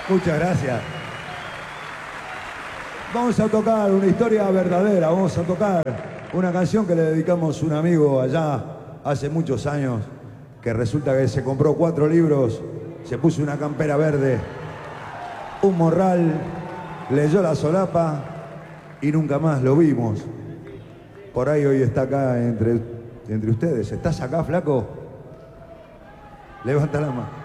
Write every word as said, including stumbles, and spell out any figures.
Muchas gracias. Vamos a tocar una historia verdadera, vamos a tocar una canción que le dedicamos a un amigo allá hace muchos años, que resulta que se compró cuatro libros, se puso una campera verde, un morral, leyó la solapa y nunca más lo vimos. Por ahí hoy está acá entre, entre ustedes. ¿Estás acá, flaco? Levanta la mano.